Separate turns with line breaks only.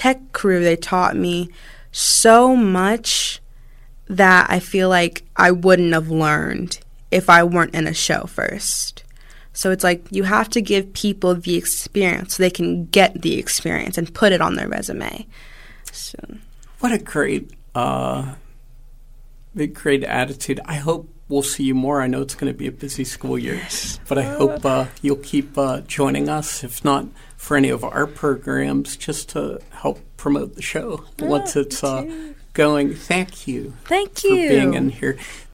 tech crew, they taught me so much that I feel like I wouldn't have learned if I weren't in a show first. So it's like you have to give people the experience so they can get the experience and put it on their resume. So.
What a great attitude. I hope we'll see you more. I know it's going to be a busy school year, but I hope you'll keep joining us, if not for any of our programs, just to help promote the show once it's going. Thank you.
Thank you
for being in here.